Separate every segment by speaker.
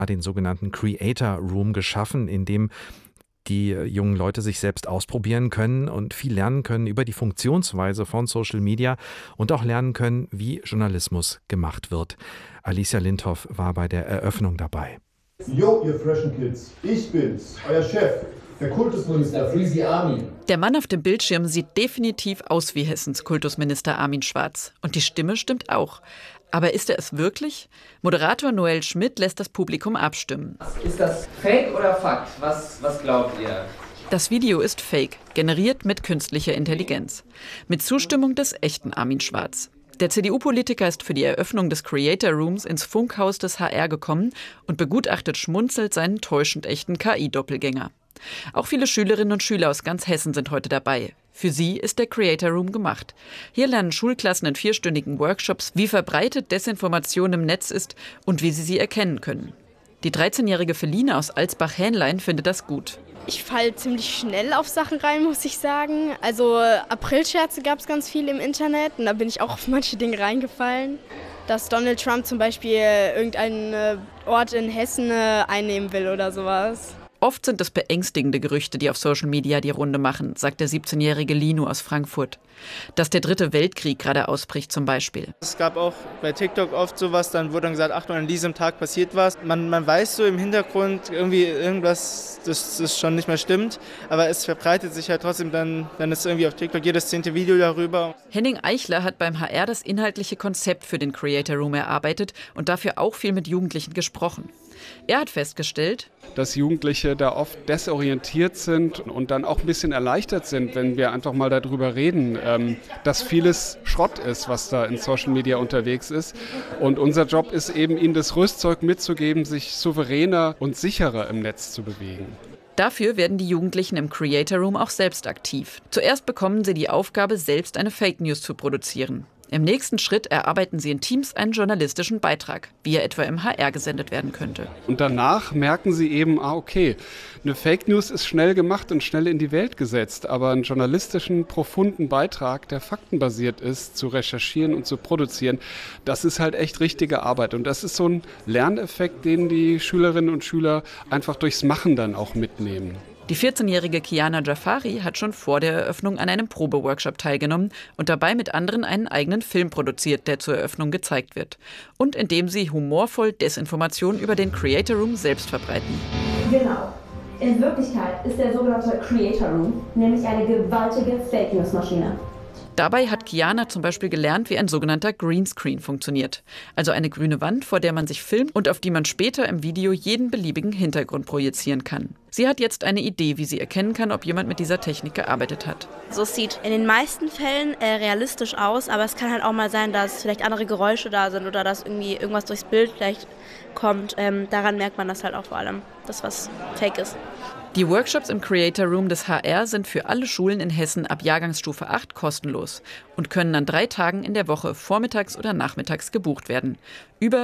Speaker 1: den sogenannten Creator Room geschaffen, in dem die jungen Leute sich selbst ausprobieren können und viel lernen können über die Funktionsweise von Social Media und auch lernen können, wie Journalismus gemacht wird. Alicia Lindhoff war bei der Eröffnung dabei.
Speaker 2: Jo, ihr freshen Kids, ich bin's, euer Chef, der Kultusminister Freezy Armin.
Speaker 3: Der Mann auf dem Bildschirm sieht definitiv aus wie Hessens Kultusminister Armin Schwarz. Und die Stimme stimmt auch. Aber ist er es wirklich? Moderator Noel Schmidt lässt das Publikum abstimmen.
Speaker 4: Ist das Fake oder Fakt? Was glaubt ihr?
Speaker 3: Das Video ist Fake, generiert mit künstlicher Intelligenz. Mit Zustimmung des echten Armin Schwarz. Der CDU-Politiker ist für die Eröffnung des Creator Rooms ins Funkhaus des HR gekommen und begutachtet schmunzelnd seinen täuschend echten KI-Doppelgänger. Auch viele Schülerinnen und Schüler aus ganz Hessen sind heute dabei. Für sie ist der Creator Room gemacht. Hier lernen Schulklassen in 4-stündigen Workshops, wie verbreitet Desinformation im Netz ist und wie sie erkennen können. Die 13-jährige Feline aus Alsbach-Hähnlein findet das gut.
Speaker 5: Ich falle ziemlich schnell auf Sachen rein, muss ich sagen. Also Aprilscherze gab es ganz viel im Internet und da bin ich auch auf manche Dinge reingefallen. Dass Donald Trump zum Beispiel irgendeinen Ort in Hessen einnehmen will oder sowas.
Speaker 3: Oft sind es beängstigende Gerüchte, die auf Social Media die Runde machen, sagt der 17-jährige Lino aus Frankfurt. Dass der 3. Weltkrieg gerade ausbricht zum Beispiel.
Speaker 6: Es gab auch bei TikTok oft sowas, dann wurde dann gesagt, Achtung, an diesem Tag passiert was. Man weiß so im Hintergrund irgendwie irgendwas, das schon nicht mehr stimmt, aber es verbreitet sich halt trotzdem, dann ist irgendwie auf TikTok jedes 10. Video darüber.
Speaker 3: Henning Eichler hat beim HR das inhaltliche Konzept für den Creator Room erarbeitet und dafür auch viel mit Jugendlichen gesprochen. Er hat festgestellt,
Speaker 7: dass Jugendliche da oft desorientiert sind und dann auch ein bisschen erleichtert sind, wenn wir einfach mal darüber reden, dass vieles Schrott ist, was da in Social Media unterwegs ist. Und unser Job ist eben, ihnen das Rüstzeug mitzugeben, sich souveräner und sicherer im Netz zu bewegen.
Speaker 3: Dafür werden die Jugendlichen im Creator Room auch selbst aktiv. Zuerst bekommen sie die Aufgabe, selbst eine Fake News zu produzieren. Im nächsten Schritt erarbeiten sie in Teams einen journalistischen Beitrag, wie er etwa im HR gesendet werden könnte.
Speaker 7: Und danach merken sie eben, okay, eine Fake News ist schnell gemacht und schnell in die Welt gesetzt, aber einen journalistischen, profunden Beitrag, der faktenbasiert ist, zu recherchieren und zu produzieren, das ist halt echt richtige Arbeit. Und das ist so ein Lerneffekt, den die Schülerinnen und Schüler einfach durchs Machen dann auch mitnehmen.
Speaker 3: Die 14-jährige Kiana Jafari hat schon vor der Eröffnung an einem Probeworkshop teilgenommen und dabei mit anderen einen eigenen Film produziert, der zur Eröffnung gezeigt wird. Und in dem sie humorvoll Desinformation über den Creator Room selbst verbreiten.
Speaker 8: Genau. In Wirklichkeit ist der sogenannte Creator Room nämlich eine gewaltige Fake-News-Maschine.
Speaker 3: Dabei hat Kiana zum Beispiel gelernt, wie ein sogenannter Greenscreen funktioniert. Also eine grüne Wand, vor der man sich filmt und auf die man später im Video jeden beliebigen Hintergrund projizieren kann. Sie hat jetzt eine Idee, wie sie erkennen kann, ob jemand mit dieser Technik gearbeitet hat.
Speaker 9: So, es sieht in den meisten Fällen realistisch aus, aber es kann halt auch mal sein, dass vielleicht andere Geräusche da sind oder dass irgendwie irgendwas durchs Bild vielleicht kommt. Daran merkt man das halt auch vor allem, das was fake ist.
Speaker 3: Die Workshops im Creator Room des HR sind für alle Schulen in Hessen ab Jahrgangsstufe 8 kostenlos und können an 3 Tagen in der Woche vormittags oder nachmittags gebucht werden. Über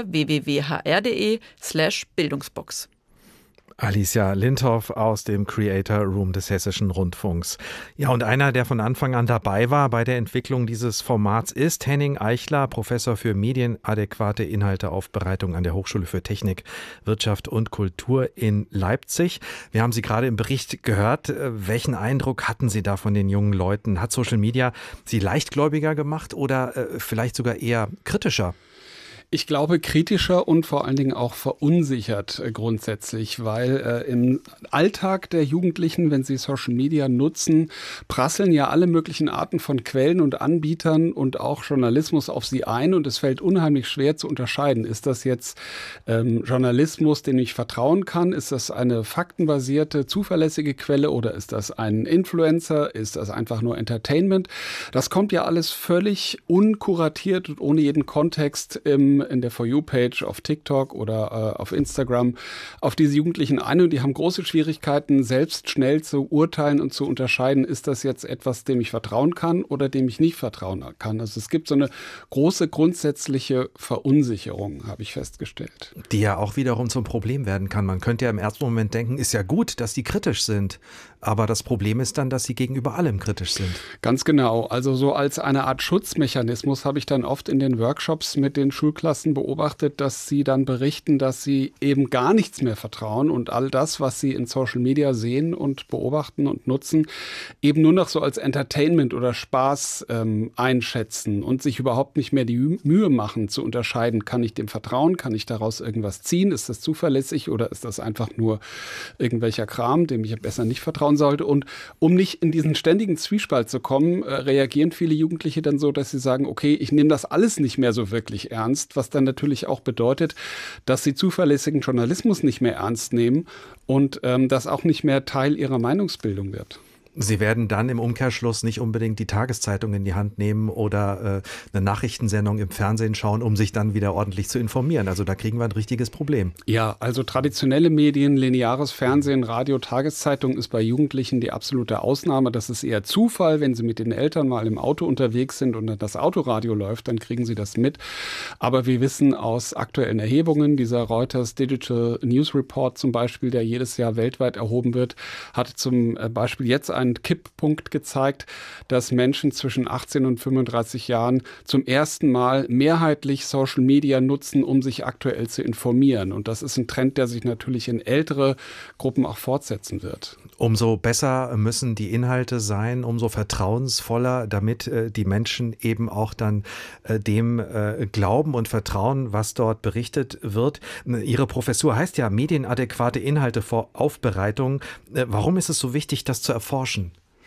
Speaker 3: www.hr.de/Bildungsbox.
Speaker 1: Alicia Lindhoff aus dem Creator Room des Hessischen Rundfunks. Ja, und einer, der von Anfang an dabei war bei der Entwicklung dieses Formats, ist Henning Eichler, Professor für medienadäquate Inhalteaufbereitung an der Hochschule für Technik, Wirtschaft und Kultur in Leipzig. Wir haben Sie gerade im Bericht gehört. Welchen Eindruck hatten Sie da von den jungen Leuten? Hat Social Media Sie leichtgläubiger gemacht oder vielleicht sogar eher kritischer?
Speaker 7: Ich glaube, kritischer und vor allen Dingen auch verunsichert grundsätzlich, weil im Alltag der Jugendlichen, wenn sie Social Media nutzen, prasseln ja alle möglichen Arten von Quellen und Anbietern und auch Journalismus auf sie ein und es fällt unheimlich schwer zu unterscheiden. Ist das jetzt Journalismus, dem ich vertrauen kann? Ist das eine faktenbasierte, zuverlässige Quelle oder ist das ein Influencer? Ist das einfach nur Entertainment? Das kommt ja alles völlig unkuratiert und ohne jeden Kontext in der For You-Page auf TikTok oder auf Instagram auf diese Jugendlichen ein und die haben große Schwierigkeiten, selbst schnell zu urteilen und zu unterscheiden, ist das jetzt etwas, dem ich vertrauen kann oder dem ich nicht vertrauen kann. Also es gibt so eine große grundsätzliche Verunsicherung, habe ich festgestellt.
Speaker 1: Die ja auch wiederum zum Problem werden kann. Man könnte ja im ersten Moment denken, ist ja gut, dass die kritisch sind. Aber das Problem ist dann, dass sie gegenüber allem kritisch sind.
Speaker 7: Ganz genau. Also so als eine Art Schutzmechanismus habe ich dann oft in den Workshops mit den Schulklassen Schulklassen beobachtet, dass sie dann berichten, dass sie eben gar nichts mehr vertrauen und all das, was sie in Social Media sehen und beobachten und nutzen, eben nur noch so als Entertainment oder Spaß einschätzen und sich überhaupt nicht mehr die Mühe machen zu unterscheiden, kann ich dem vertrauen, kann ich daraus irgendwas ziehen, ist das zuverlässig oder ist das einfach nur irgendwelcher Kram, dem ich besser nicht vertrauen sollte. Und um nicht in diesen ständigen Zwiespalt zu kommen, reagieren viele Jugendliche dann so, dass sie sagen, okay, ich nehme das alles nicht mehr so wirklich ernst, was dann natürlich auch bedeutet, dass sie zuverlässigen Journalismus nicht mehr ernst nehmen und das auch nicht mehr Teil ihrer Meinungsbildung wird.
Speaker 1: Sie werden dann im Umkehrschluss nicht unbedingt die Tageszeitung in die Hand nehmen oder eine Nachrichtensendung im Fernsehen schauen, um sich dann wieder ordentlich zu informieren. Also da kriegen wir ein richtiges Problem.
Speaker 7: Ja, also traditionelle Medien, lineares Fernsehen, Radio, Tageszeitung ist bei Jugendlichen die absolute Ausnahme. Das ist eher Zufall, wenn sie mit den Eltern mal im Auto unterwegs sind und das Autoradio läuft, dann kriegen sie das mit. Aber wir wissen aus aktuellen Erhebungen, dieser Reuters Digital News Report zum Beispiel, der jedes Jahr weltweit erhoben wird, hat zum Beispiel jetzt einen Kipppunkt gezeigt, dass Menschen zwischen 18 und 35 Jahren zum ersten Mal mehrheitlich Social Media nutzen, um sich aktuell zu informieren. Und das ist ein Trend, der sich natürlich in ältere Gruppen auch fortsetzen wird.
Speaker 1: Umso besser müssen die Inhalte sein, umso vertrauensvoller, damit die Menschen eben auch dann dem glauben und vertrauen, was dort berichtet wird. Ihre Professur heißt ja medienadäquate Inhalte vor Aufbereitung. Warum ist es so wichtig, das zu erforschen?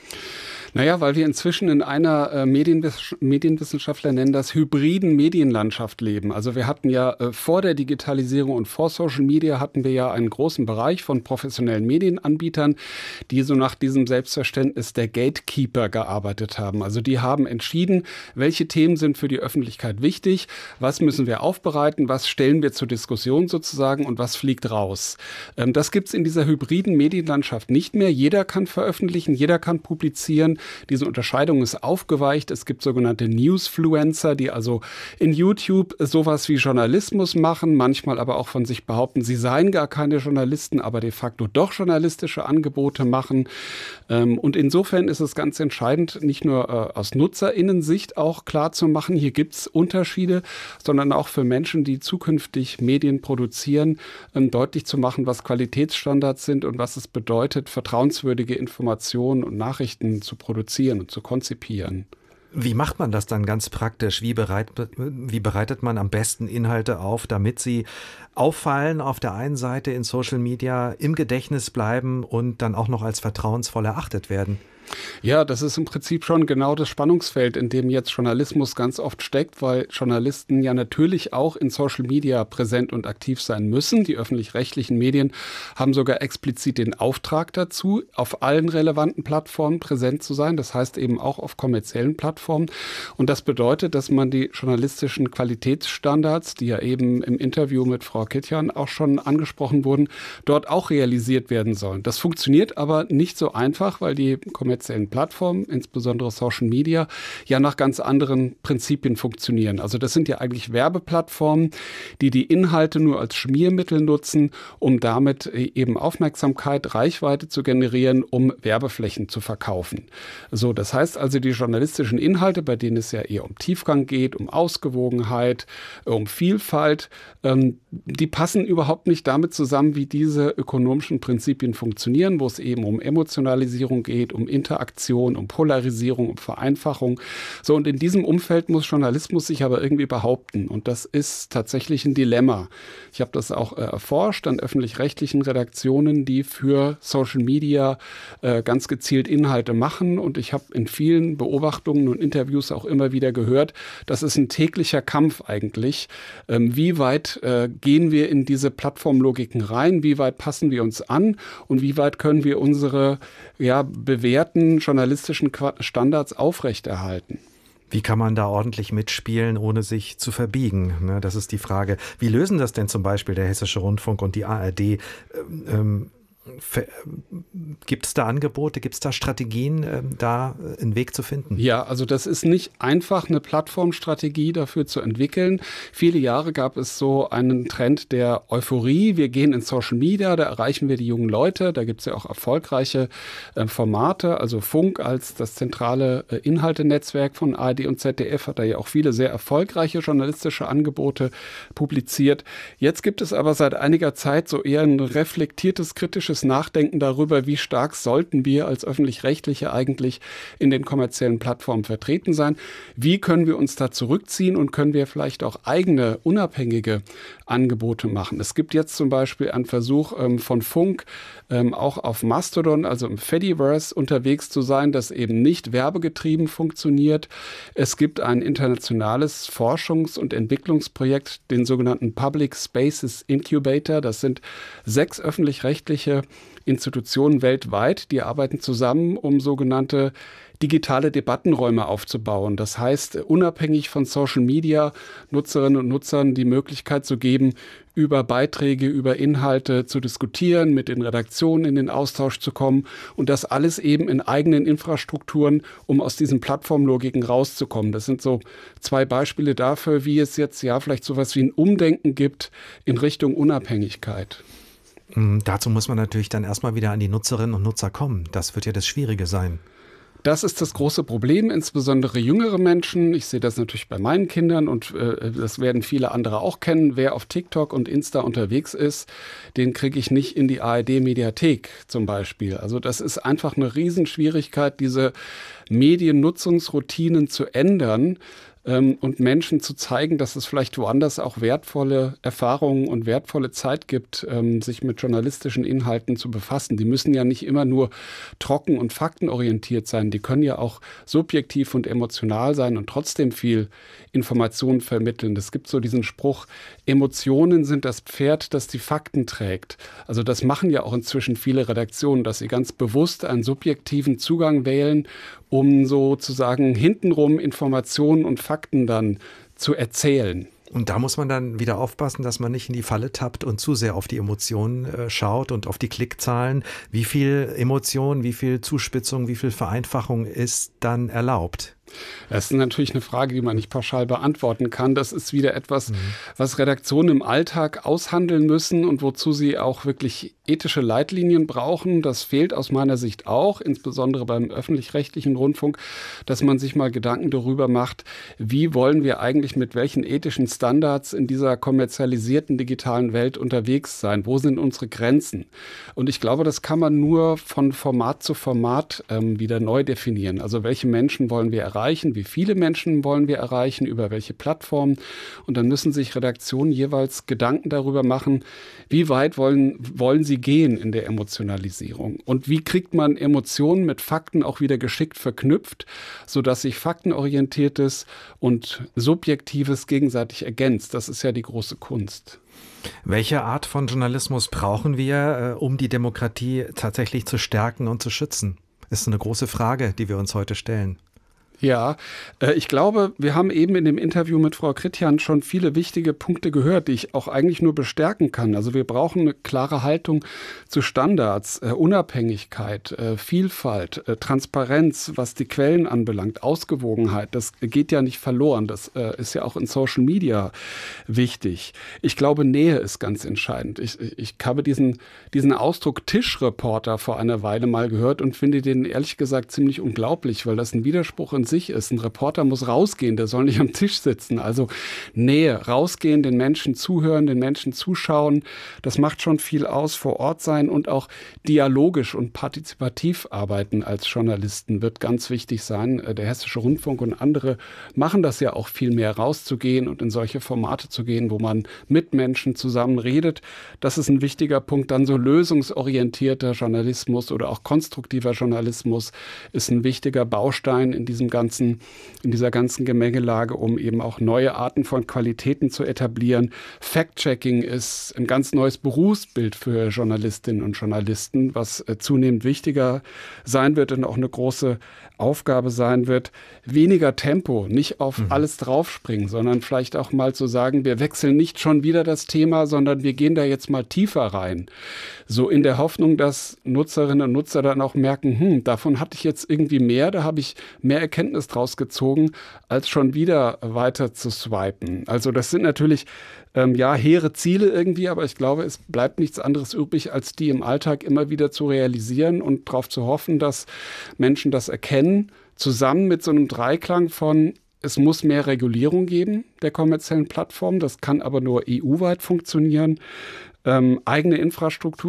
Speaker 7: Naja, weil wir inzwischen in einer Medienwissenschaftler nennen das hybriden Medienlandschaft leben. Also wir hatten ja vor der Digitalisierung und vor Social Media hatten wir ja einen großen Bereich von professionellen Medienanbietern, die so nach diesem Selbstverständnis der Gatekeeper gearbeitet haben. Also die haben entschieden, welche Themen sind für die Öffentlichkeit wichtig, was müssen wir aufbereiten, was stellen wir zur Diskussion sozusagen und was fliegt raus. Das gibt's in dieser hybriden Medienlandschaft nicht mehr. Jeder kann veröffentlichen, jeder kann publizieren. Diese Unterscheidung ist aufgeweicht. Es gibt sogenannte Newsfluencer, die also in YouTube sowas wie Journalismus machen, manchmal aber auch von sich behaupten, sie seien gar keine Journalisten, aber de facto doch journalistische Angebote machen. Und insofern ist es ganz entscheidend, nicht nur aus NutzerInnen-Sicht auch klar zu machen, hier gibt es Unterschiede, sondern auch für Menschen, die zukünftig Medien produzieren, deutlich zu machen, was Qualitätsstandards sind und was es bedeutet, vertrauenswürdige Informationen und Nachrichten zu produzieren und zu konzipieren.
Speaker 1: Wie macht man das dann ganz praktisch? Wie bereitet man am besten Inhalte auf, damit sie auffallen auf der einen Seite in Social Media, im Gedächtnis bleiben und dann auch noch als vertrauensvoll erachtet werden?
Speaker 7: Ja, das ist im Prinzip schon genau das Spannungsfeld, in dem jetzt Journalismus ganz oft steckt, weil Journalisten ja natürlich auch in Social Media präsent und aktiv sein müssen. Die öffentlich-rechtlichen Medien haben sogar explizit den Auftrag dazu, auf allen relevanten Plattformen präsent zu sein. Das heißt eben auch auf kommerziellen Plattformen. Und das bedeutet, dass man die journalistischen Qualitätsstandards, die ja eben im Interview mit Frau Kitjan auch schon angesprochen wurden, dort auch realisiert werden sollen. Das funktioniert aber nicht so einfach, weil die kommerziellen Plattformen, insbesondere Social Media, ja nach ganz anderen Prinzipien funktionieren. Also das sind ja eigentlich Werbeplattformen, die die Inhalte nur als Schmiermittel nutzen, um damit eben Aufmerksamkeit, Reichweite zu generieren, um Werbeflächen zu verkaufen. So, das heißt also, die journalistischen Inhalte, bei denen es ja eher um Tiefgang geht, um Ausgewogenheit, um Vielfalt, die passen überhaupt nicht damit zusammen, wie diese ökonomischen Prinzipien funktionieren, wo es eben um Emotionalisierung geht, um Interaktion, um Polarisierung, um Vereinfachung. So, und in diesem Umfeld muss Journalismus sich aber irgendwie behaupten. Und das ist tatsächlich ein Dilemma. Ich habe das auch erforscht an öffentlich-rechtlichen Redaktionen, die für Social Media ganz gezielt Inhalte machen. Und ich habe in vielen Beobachtungen und Interviews auch immer wieder gehört, das ist ein täglicher Kampf eigentlich. Wie weit gehen wir in diese Plattformlogiken rein? Wie weit passen wir uns an? Und wie weit können wir unsere bewährten journalistischen Standards aufrechterhalten?
Speaker 1: Wie kann man da ordentlich mitspielen, ohne sich zu verbiegen? Ne, das ist die Frage. Wie lösen das denn zum Beispiel der Hessische Rundfunk und die ARD? Gibt es da Angebote, gibt es da Strategien, da einen Weg zu finden?
Speaker 7: Ja, also das ist nicht einfach, eine Plattformstrategie dafür zu entwickeln. Viele Jahre gab es so einen Trend der Euphorie. Wir gehen in Social Media, da erreichen wir die jungen Leute. Da gibt es ja auch erfolgreiche Formate. Also Funk als das zentrale Inhaltenetzwerk von ARD und ZDF hat da ja auch viele sehr erfolgreiche journalistische Angebote publiziert. Jetzt gibt es aber seit einiger Zeit so eher ein reflektiertes, kritisches Nachdenken darüber, wie stark sollten wir als Öffentlich-Rechtliche eigentlich in den kommerziellen Plattformen vertreten sein. Wie können wir uns da zurückziehen und können wir vielleicht auch eigene, unabhängige Angebote machen. Es gibt jetzt zum Beispiel einen Versuch von Funk, auch auf Mastodon, also im Fediverse unterwegs zu sein, das eben nicht werbegetrieben funktioniert. Es gibt ein internationales Forschungs- und Entwicklungsprojekt, den sogenannten Public Spaces Incubator. Das sind 6 öffentlich-rechtliche Institutionen weltweit, die arbeiten zusammen, um sogenannte digitale Debattenräume aufzubauen. Das heißt, unabhängig von Social Media Nutzerinnen und Nutzern die Möglichkeit zu geben, über Beiträge, über Inhalte zu diskutieren, mit den Redaktionen in den Austausch zu kommen und das alles eben in eigenen Infrastrukturen, um aus diesen Plattformlogiken rauszukommen. Das sind so 2 Beispiele dafür, wie es jetzt ja vielleicht sowas wie ein Umdenken gibt in Richtung Unabhängigkeit.
Speaker 1: Dazu muss man natürlich dann erstmal wieder an die Nutzerinnen und Nutzer kommen. Das wird ja das Schwierige sein.
Speaker 7: Das ist das große Problem, insbesondere jüngere Menschen. Ich sehe das natürlich bei meinen Kindern und das werden viele andere auch kennen. Wer auf TikTok und Insta unterwegs ist, den kriege ich nicht in die ARD-Mediathek zum Beispiel. Also das ist einfach eine Riesenschwierigkeit, diese Mediennutzungsroutinen zu ändern und Menschen zu zeigen, dass es vielleicht woanders auch wertvolle Erfahrungen und wertvolle Zeit gibt, sich mit journalistischen Inhalten zu befassen. Die müssen ja nicht immer nur trocken und faktenorientiert sein. Die können ja auch subjektiv und emotional sein und trotzdem viel Informationen vermitteln. Es gibt so diesen Spruch, Emotionen sind das Pferd, das die Fakten trägt. Also das machen ja auch inzwischen viele Redaktionen, dass sie ganz bewusst einen subjektiven Zugang wählen, um sozusagen hintenrum Informationen und Fakten dann zu erzählen.
Speaker 1: Und da muss man dann wieder aufpassen, dass man nicht in die Falle tappt und zu sehr auf die Emotionen schaut und auf die Klickzahlen. Wie viel Emotion, wie viel Zuspitzung, wie viel Vereinfachung ist dann erlaubt?
Speaker 7: Das ist natürlich eine Frage, die man nicht pauschal beantworten kann. Das ist wieder etwas, was Redaktionen im Alltag aushandeln müssen und wozu sie auch wirklich ethische Leitlinien brauchen. Das fehlt aus meiner Sicht auch, insbesondere beim öffentlich-rechtlichen Rundfunk, dass man sich mal Gedanken darüber macht, wie wollen wir eigentlich mit welchen ethischen Standards in dieser kommerzialisierten digitalen Welt unterwegs sein? Wo sind unsere Grenzen? Und ich glaube, das kann man nur von Format zu Format wieder neu definieren. Also welche Menschen wollen wir erreichen? Wie viele Menschen wollen wir erreichen? Über welche Plattformen? Und dann müssen sich Redaktionen jeweils Gedanken darüber machen, wie weit wollen sie gehen in der Emotionalisierung? Und wie kriegt man Emotionen mit Fakten auch wieder geschickt verknüpft, sodass sich faktenorientiertes und subjektives gegenseitig ergänzt? Das ist ja die große Kunst.
Speaker 1: Welche Art von Journalismus brauchen wir, um die Demokratie tatsächlich zu stärken und zu schützen? Das ist eine große Frage, die wir uns heute stellen.
Speaker 7: Ja, ich glaube, wir haben eben in dem Interview mit Frau Kritjan schon viele wichtige Punkte gehört, die ich auch eigentlich nur bestärken kann. Also wir brauchen eine klare Haltung zu Standards, Unabhängigkeit, Vielfalt, Transparenz, was die Quellen anbelangt, Ausgewogenheit. Das geht ja nicht verloren. Das ist ja auch in Social Media wichtig. Ich glaube, Nähe ist ganz entscheidend. Ich habe diesen Ausdruck Tischreporter vor einer Weile mal gehört und finde den ehrlich gesagt ziemlich unglaublich, weil das ein Widerspruch in sich ist. Ein Reporter muss rausgehen, der soll nicht am Tisch sitzen. Also Nähe, rausgehen, den Menschen zuhören, den Menschen zuschauen. Das macht schon viel aus, vor Ort sein und auch dialogisch und partizipativ arbeiten als Journalisten wird ganz wichtig sein. Der Hessische Rundfunk und andere machen das ja auch viel mehr, rauszugehen und in solche Formate zu gehen, wo man mit Menschen zusammen redet. Das ist ein wichtiger Punkt. Dann so lösungsorientierter Journalismus oder auch konstruktiver Journalismus ist ein wichtiger Baustein in diesem dieser ganzen Gemengelage, um eben auch neue Arten von Qualitäten zu etablieren. Fact-Checking ist ein ganz neues Berufsbild für Journalistinnen und Journalisten, was zunehmend wichtiger sein wird und auch eine große Aufgabe sein wird. Weniger Tempo, nicht auf alles draufspringen, sondern vielleicht auch mal zu sagen, wir wechseln nicht schon wieder das Thema, sondern wir gehen da jetzt mal tiefer rein. So in der Hoffnung, dass Nutzerinnen und Nutzer dann auch merken, davon hatte ich jetzt irgendwie mehr, da habe ich mehr Erkenntnis draus gezogen, als schon wieder weiter zu swipen. Also das sind natürlich hehre Ziele irgendwie, aber ich glaube, es bleibt nichts anderes übrig, als die im Alltag immer wieder zu realisieren und darauf zu hoffen, dass Menschen das erkennen, zusammen mit so einem Dreiklang von es muss mehr Regulierung geben der kommerziellen Plattformen, das kann aber nur EU-weit funktionieren, eigene Infrastruktur